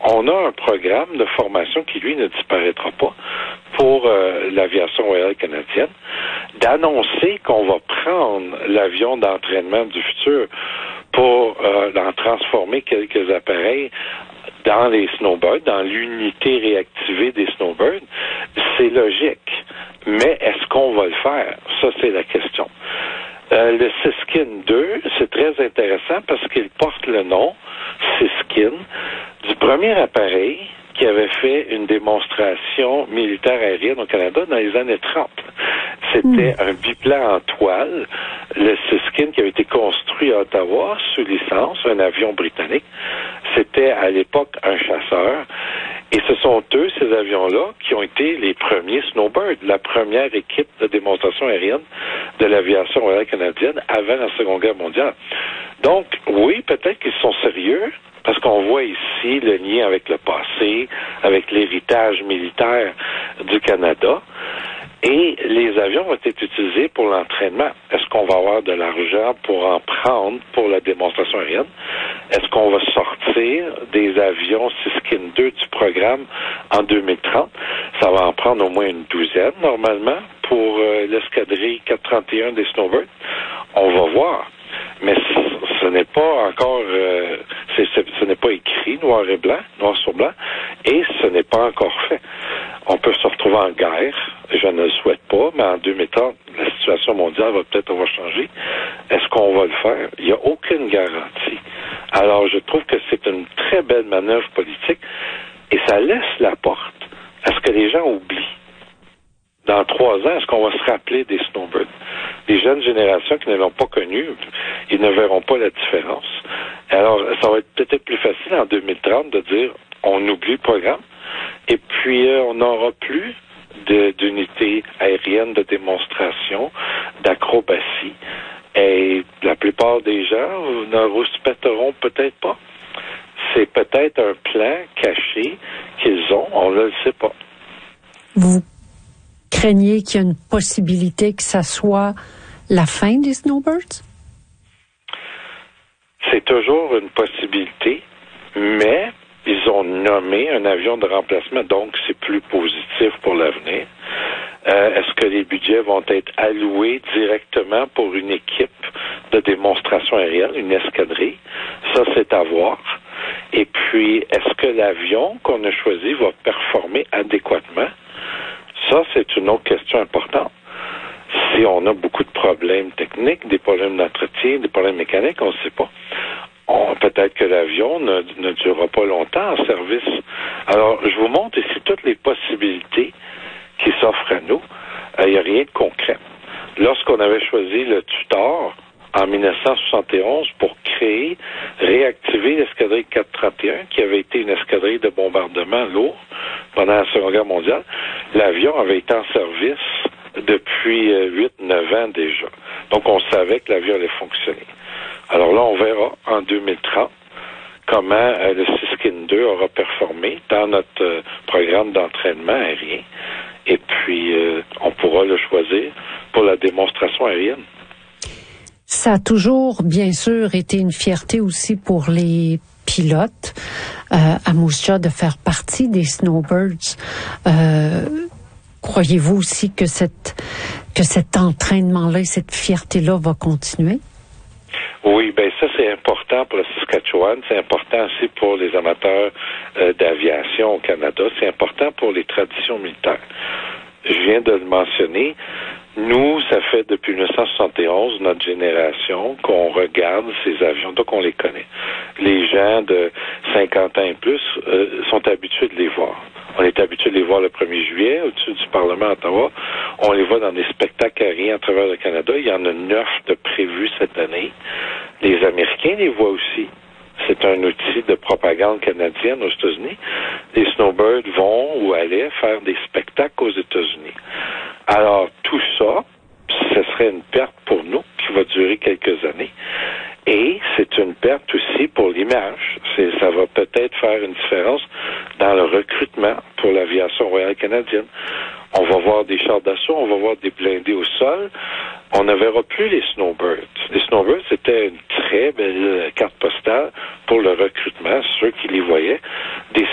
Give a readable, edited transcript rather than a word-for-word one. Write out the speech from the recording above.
on a un programme de formation qui, lui, ne disparaîtra pas pour l'aviation royale canadienne, d'annoncer qu'on va prendre l'avion d'entraînement du futur pour en transformer quelques appareils dans les Snowbirds, dans l'unité réactivée des Snowbirds. C'est logique. Mais est-ce qu'on va le faire? Ça, c'est la question. Le Siskin 2, c'est très intéressant parce qu'il porte le nom, Siskin, du premier appareil qui avait fait une démonstration militaire aérienne au Canada dans les années 30. C'était un biplan en toile, le Siskin, qui avait été construit à Ottawa sous licence, un avion britannique. C'était à l'époque un chasseur. Et ce sont eux, ces avions-là, qui ont été les premiers Snowbird, la première équipe de démonstration aérienne de l'aviation royale canadienne avant la Seconde Guerre mondiale. Donc, oui, peut-être qu'ils sont sérieux, parce qu'on voit ici le lien avec le passé, avec l'héritage militaire du Canada. Et les avions vont être utilisés pour l'entraînement. Est-ce qu'on va avoir de l'argent pour en prendre pour la démonstration aérienne? Est-ce qu'on va sortir des avions Siskin 2 du programme en 2030? Ça va en prendre au moins une douzaine, normalement, pour l'escadrille 431 des Snowbird. On va voir. Mais ce n'est pas encore, ce n'est pas écrit noir et blanc, noir sur blanc, et ce n'est pas encore fait. On peut se retrouver en guerre, je ne le souhaite pas, mais en 2030, la situation mondiale va peut-être avoir changé. Est-ce qu'on va le faire? Il n'y a aucune garantie. Alors, je trouve que c'est une très belle manœuvre politique, et ça laisse la porte à ce que les gens oublient. Dans 3 ans, est-ce qu'on va se rappeler des Snowbirds? Les jeunes générations qui ne l'ont pas connu, ils ne verront pas la différence. Alors, ça va être peut-être plus facile en 2030 de dire on oublie le programme et puis on n'aura plus d'unités aériennes de démonstration, d'acrobatie. Et la plupart des gens ne respecteront peut-être pas. C'est peut-être un plan caché qu'ils ont, on ne le sait pas. Vous craignez qu'il y ait une possibilité que ça soit la fin des Snowbirds? C'est toujours une possibilité, mais ils ont nommé un avion de remplacement, donc c'est plus positif pour l'avenir. Est-ce que les budgets vont être alloués directement pour une équipe de démonstration aérienne, une escadrille? Ça, c'est à voir. Et puis, est-ce que l'avion qu'on a choisi va performer adéquatement? Ça, c'est une autre question importante. Si on a beaucoup de problèmes techniques, des problèmes d'entretien, des problèmes mécaniques, on ne sait pas. Peut-être que l'avion ne durera pas longtemps en service. Alors, je vous montre ici toutes les possibilités qui s'offrent à nous. Il n'y a rien de concret. Lorsqu'on avait choisi le Tutor en 1971 pour réactiver l'escadrille 431, qui avait été une escadrille de bombardement lourd pendant la Seconde Guerre mondiale, l'avion avait été en service depuis 8-9 ans déjà. Donc, on savait que l'avion allait fonctionner. Alors là, on verra en 2030 comment le Siskin 2 aura performé dans notre programme d'entraînement aérien. Et puis, on pourra le choisir pour la démonstration aérienne. Ça a toujours, bien sûr, été une fierté aussi pour les pilotes à Moose Jaw de faire partie des Snowbirds. Croyez-vous aussi que cet entraînement-là et cette fierté-là va continuer? Oui, ben ça c'est important pour le Saskatchewan, c'est important aussi pour les amateurs d'aviation au Canada, c'est important pour les traditions militaires. Je viens de le mentionner. Nous, ça fait depuis 1971, notre génération, qu'on regarde ces avions, donc on les connaît. Les gens de 50 ans et plus sont habitués de les voir. On est habitué de les voir le 1er juillet au-dessus du Parlement à Ottawa. On les voit dans des spectacles aériens à travers le Canada. Il y en a 9 de prévus cette année. Les Américains les voient aussi. C'est un outil de propagande canadienne aux États-Unis. Les Snowbirds vont ou allaient faire des spectacles aux États-Unis. Alors, tout ça, ce serait une perte pour nous qui va durer quelques années. Et c'est une perte aussi pour l'image. Ça va peut-être faire une différence dans le recrutement pour l'aviation royale canadienne. On va voir des chars d'assaut, on va voir des blindés au sol. On ne verra plus les Snowbirds. Les Snowbirds, c'était une très belle carte postale pour le recrutement, ceux qui les voyaient. Des